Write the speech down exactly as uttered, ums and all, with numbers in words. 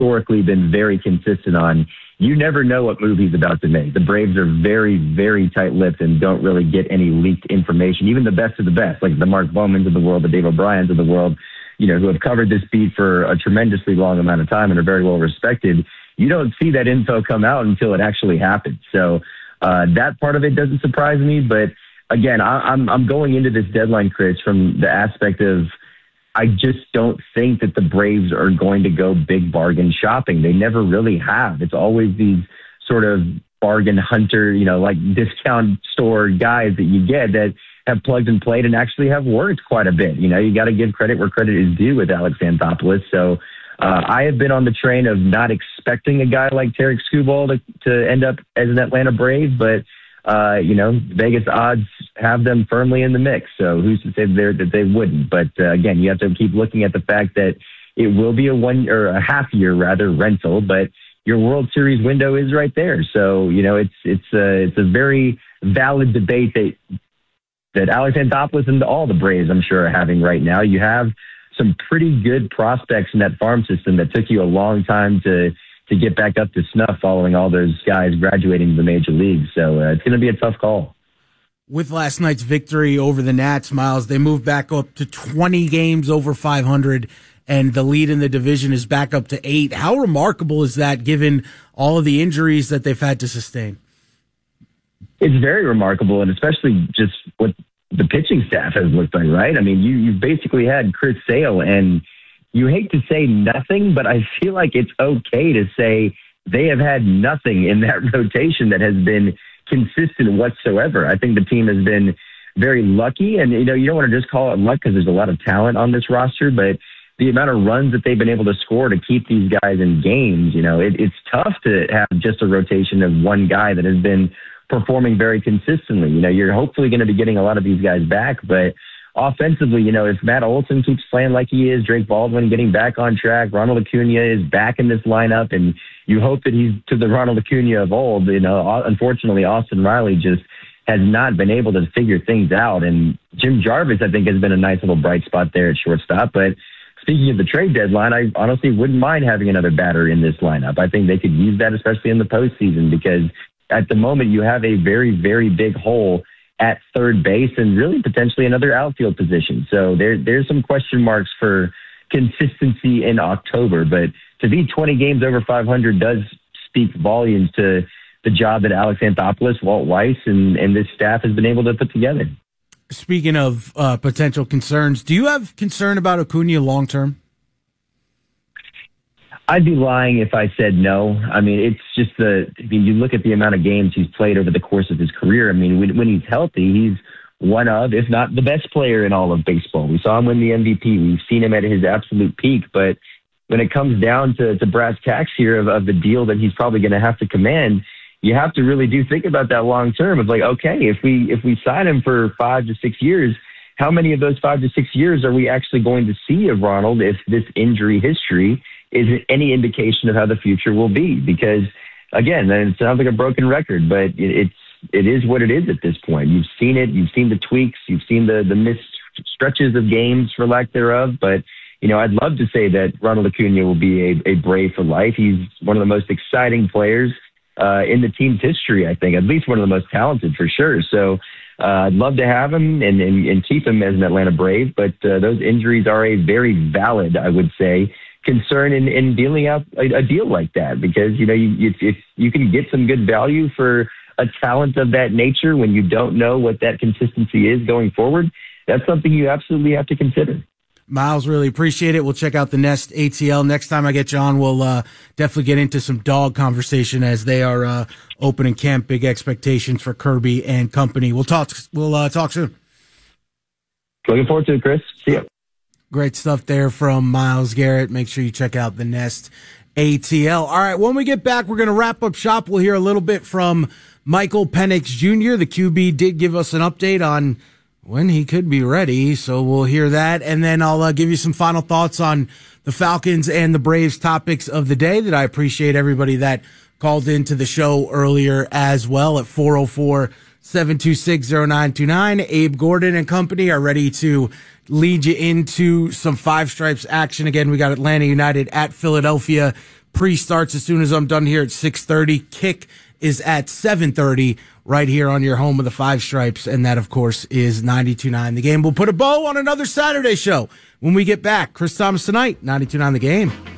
historically been very consistent on, you never know what move he's about to make. The Braves are very, very tight-lipped and don't really get any leaked information. Even the best of the best, like the Mark Bowmans of the world, the Dave O'Briens of the world, you know, who have covered this beat for a tremendously long amount of time and are very well respected. You don't see that info come out until it actually happens. So uh, that part of it doesn't surprise me. But again, I, I'm I'm going into this deadline, Chris, from the aspect of, I just don't think that the Braves are going to go big bargain shopping. They never really have. It's always these sort of bargain hunter, you know, like discount store guys that you get that have plugged and played and actually have worked quite a bit. You know, you got to give credit where credit is due with Alex Anthopoulos. So uh, I have been on the train of not expecting a guy like Tarik Skubal to, to end up as an Atlanta Brave, but Uh, you know, Vegas odds have them firmly in the mix. So who's to say there that they wouldn't? But uh, again, you have to keep looking at the fact that it will be a one or a half year rather rental, but your World Series window is right there. So, you know, it's, it's a, it's a very valid debate that, that Alex Anthopoulos and all the Braves, I'm sure, are having right now. You have some pretty good prospects in that farm system that took you a long time to, to get back up to snuff following all those guys graduating to the major leagues. So uh, it's going to be a tough call. With last night's victory over the Nats, Miles, they moved back up to twenty games over five hundred, and the lead in the division is back up to eight. How remarkable is that given all of the injuries that they've had to sustain? It's very remarkable, and especially just what the pitching staff has looked like, right? I mean, you, you've basically had Chris Sale, and you hate to say nothing, but I feel like it's okay to say they have had nothing in that rotation that has been consistent whatsoever. I think the team has been very lucky, and you know, you don't want to just call it luck because there's a lot of talent on this roster, but the amount of runs that they've been able to score to keep these guys in games, you know, it, it's tough to have just a rotation of one guy that has been performing very consistently. You know, you're hopefully going to be getting a lot of these guys back, but offensively, you know, if Matt Olson keeps playing like he is, Drake Baldwin getting back on track, Ronald Acuna is back in this lineup, and you hope that he's to the Ronald Acuna of old. You know, unfortunately, Austin Riley just has not been able to figure things out. And Jim Jarvis, I think, has been a nice little bright spot there at shortstop. But speaking of the trade deadline, I honestly wouldn't mind having another batter in this lineup. I think they could use that, especially in the postseason, because at the moment you have a very, very big hole at third base and really potentially another outfield position. So there, there's some question marks for consistency in October. But to be twenty games over five hundred does speak volumes to the job that Alex Anthopoulos, Walt Weiss, and, and this staff has been able to put together. Speaking of uh, potential concerns, do you have concern about Acuna long term? I'd be lying if I said no. I mean, it's just the, I mean, you look at the amount of games he's played over the course of his career. I mean, when, when he's healthy, he's one of, if not the best player in all of baseball. We saw him win the M V P. We've seen him at his absolute peak. But when it comes down to, to brass tacks here of, of the deal that he's probably going to have to command, you have to really do think about that long term of like, okay, if we, if we sign him for five to six years, how many of those five to six years are we actually going to see of Ronald if this injury history isn't any indication of how the future will be? Because again, it sounds like a broken record, but it's, it is what it is at this point. You've seen it. You've seen the tweaks. You've seen the, the missed stretches of games for lack thereof. But, you know, I'd love to say that Ronald Acuna will be a, a Brave for life. He's one of the most exciting players uh, in the team's history, I think, at least one of the most talented for sure. So uh, I'd love to have him and, and, and keep him as an Atlanta Brave. But uh, those injuries are a very valid, I would say, concern in, in dealing out a, a deal like that, because, you know, you, if, if you can get some good value for a talent of that nature when you don't know what that consistency is going forward, that's something you absolutely have to consider. Miles, really appreciate it. We'll check out the Nest A T L. Next time I get you on, we'll uh, definitely get into some dog conversation as they are uh, opening camp. Big expectations for Kirby and company. We'll talk, we'll uh, talk soon. Looking forward to it, Chris. See ya. Great stuff there from Myles Garrett. Make sure you check out the Nest A T L. All right, when we get back, we're going to wrap up shop. We'll hear a little bit from Michael Penix Junior The Q B did give us an update on when he could be ready, so we'll hear that. And then I'll uh, give you some final thoughts on the Falcons and the Braves topics of the day that I appreciate everybody that called into the show earlier as well at four oh four, seven two six, oh nine two nine. Abe Gordon and company are ready to lead you into some Five Stripes action. Again, we got Atlanta United at Philadelphia pre-starts as soon as I'm done here at six thirty. Kick is at seven thirty right here on your home of the Five Stripes, and that, of course, is ninety-two point nine The Game. We'll put a bow on another Saturday show when we get back. Chris Thomas tonight, ninety-two point nine The Game.